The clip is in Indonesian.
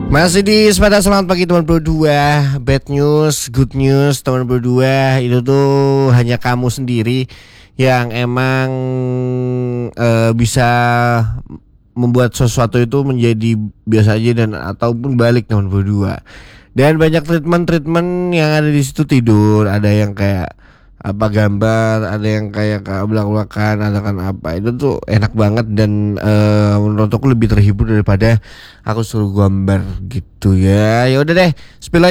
Masih di sepeda semangat pagi teman berdua. Bad news, good news teman berdua. Itu tuh hanya kamu sendiri yang emang bisa membuat sesuatu itu menjadi biasa aja dan ataupun balik teman berdua. Dan banyak treatment yang ada di situ, tidur, ada yang kayak apa gambar, ada yang kayak belak-belakan, ada kan apa, itu tuh enak banget dan menurut aku lebih terhibur daripada aku suruh gambar gitu ya. Ya udah deh, spill